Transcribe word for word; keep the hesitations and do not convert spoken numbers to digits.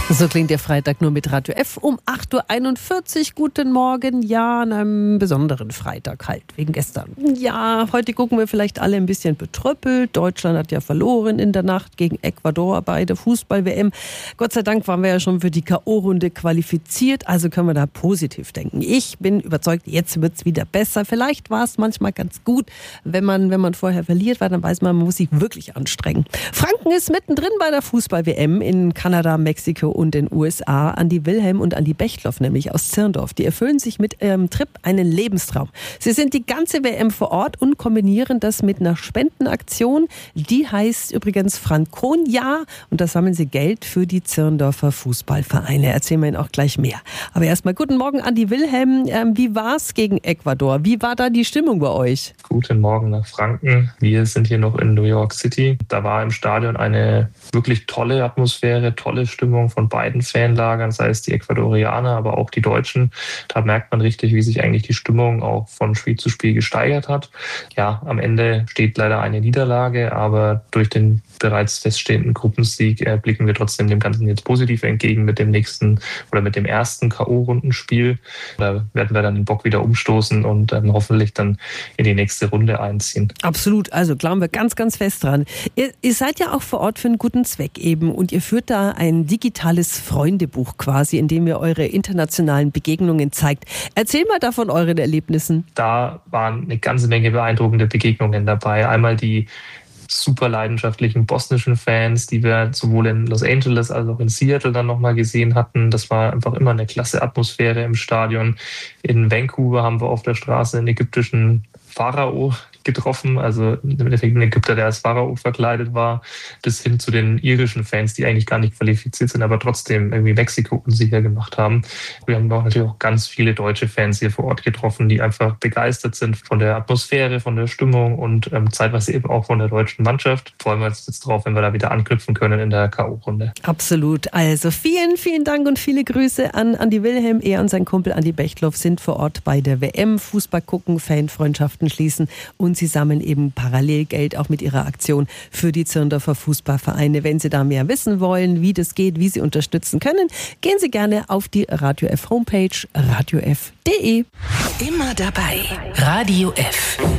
So klingt der Freitag nur mit Radio F um acht Uhr einundvierzig. Guten Morgen, ja, an einem besonderen Freitag halt, wegen gestern. Ja, heute gucken wir vielleicht alle ein bisschen betröppelt. Deutschland hat ja verloren in der Nacht gegen Ecuador bei der Fußball-W M. Gott sei Dank waren wir ja schon für die K O-Runde qualifiziert, also können wir da positiv denken. Ich bin überzeugt, jetzt wird's wieder besser. Vielleicht war es manchmal ganz gut, wenn man, wenn man vorher verliert, weil dann weiß man, man muss sich wirklich anstrengen. Franken ist mittendrin bei der Fußball-W M in Kanada, Mexiko und den U S A. Andi Wilhelm und Andi Bechtloff nämlich aus Zirndorf. Die erfüllen sich mit ihrem Trip einen Lebenstraum. Sie sind die ganze W M vor Ort und kombinieren das mit einer Spendenaktion. Die heißt übrigens Frankonia und da sammeln sie Geld für die Zirndorfer Fußballvereine. Erzählen wir Ihnen auch gleich mehr. Aber erstmal guten Morgen, Andi Wilhelm. Ähm, wie war es gegen Ecuador? Wie war da die Stimmung bei euch? Guten Morgen nach Franken. Wir sind hier noch in New York City. Da war im Stadion eine wirklich tolle Atmosphäre, tolle Stimmung von beiden Fanlagern, sei es die Ecuadorianer, aber auch die Deutschen. Da merkt man richtig, wie sich eigentlich die Stimmung auch von Spiel zu Spiel gesteigert hat. Ja, am Ende steht leider eine Niederlage, aber durch den bereits feststehenden Gruppensieg äh, blicken wir trotzdem dem Ganzen jetzt positiv entgegen mit dem nächsten oder mit dem ersten K O-Rundenspiel. Da werden wir dann den Bock wieder umstoßen und ähm, hoffentlich dann in die nächste Runde einziehen. Absolut, also glauben wir ganz, ganz fest dran. Ihr, ihr seid ja auch vor Ort für einen guten Zweck eben und ihr führt da ein digitales Freundebuch quasi, in dem ihr eure internationalen Begegnungen zeigt. Erzähl mal da von euren Erlebnissen. Da waren eine ganze Menge beeindruckende Begegnungen dabei. Einmal die super leidenschaftlichen bosnischen Fans, die wir sowohl in Los Angeles als auch in Seattle dann nochmal gesehen hatten. Das war einfach immer eine klasse Atmosphäre im Stadion. In Vancouver haben wir auf der Straße einen ägyptischen Pharao getroffen, also im Endeffekt ein Ägypter, der als Pharao verkleidet war, bis hin zu den irischen Fans, die eigentlich gar nicht qualifiziert sind, aber trotzdem irgendwie Mexiko unsicher gemacht haben. Wir haben auch natürlich auch ganz viele deutsche Fans hier vor Ort getroffen, die einfach begeistert sind von der Atmosphäre, von der Stimmung und ähm, zeitweise eben auch von der deutschen Mannschaft. Freuen wir uns jetzt drauf, wenn wir da wieder anknüpfen können in der K O-Runde. Absolut. Also vielen, vielen Dank und viele Grüße an Andi Wilhelm. Er und sein Kumpel Andi Bechtloff sind vor Ort bei der W M. Fußball gucken, Fanfreundschaften schließen und sie sammeln eben parallel Geld auch mit ihrer Aktion für die Zirndorfer Fußballvereine. Wenn Sie da mehr wissen wollen, wie das geht, wie Sie unterstützen können, gehen Sie gerne auf die Radio F Homepage radio f punkt de. Immer dabei. Radio F.